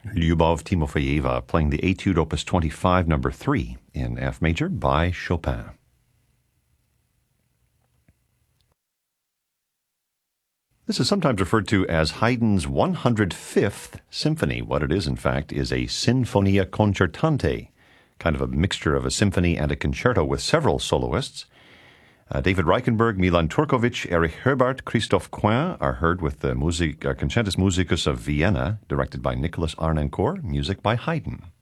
Lyubov Timofeyeva playing the Etude Opus 25, number 3 in F major by Chopin. This is sometimes referred to as Haydn's 105th symphony. What it is, in fact, is a Sinfonia Concertante, kind of a mixture of a symphony and a concerto with several soloists. David Reichenberg, Milan Turkovic, Erich Herbart, Christophe Coin are heard with the Concertus Musicus of Vienna, directed by Nicholas Arnoncourt, music by Haydn.